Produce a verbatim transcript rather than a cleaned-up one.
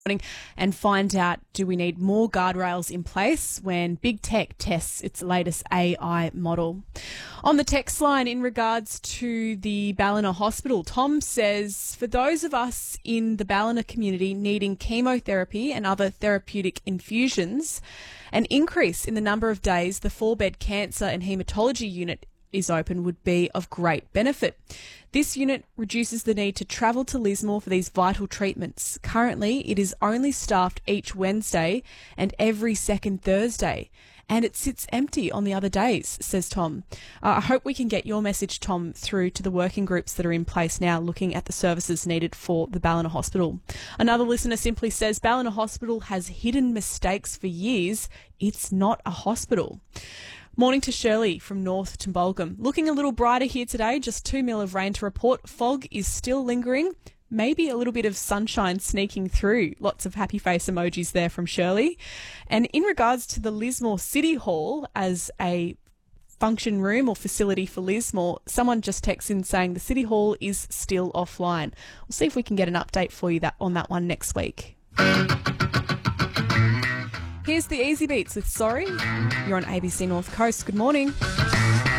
and find out, do we need more guardrails in place when big tech tests its latest A I model? On the text line, in regards to the Ballina Hospital, Tom says, for those of us in the Ballina community needing chemotherapy and other therapeutic infusions, an increase in the number of days the four-bed cancer and haematology unit is open would be of great benefit. This unit reduces the need to travel to Lismore for these vital treatments. Currently, it is only staffed each Wednesday and every second Thursday, and it sits empty on the other days, says Tom. Uh, I hope we can get your message, Tom, through to the working groups that are in place now looking at the services needed for the Ballina Hospital. Another listener simply says, Ballina Hospital has hidden mistakes for years. It's not a hospital. Morning to Shirley from North Tumbulgum. Looking a little brighter here today, just two mil of rain to report. Fog is still lingering, maybe a little bit of sunshine sneaking through. Lots of happy face emojis there from Shirley. And in regards to the Lismore City Hall as a function room or facility for Lismore, someone just texts in saying the City Hall is still offline. We'll see if we can get an update for you that on that one next week. Here's the Easy Beats with Sorry. You're on A B C North Coast. Good morning.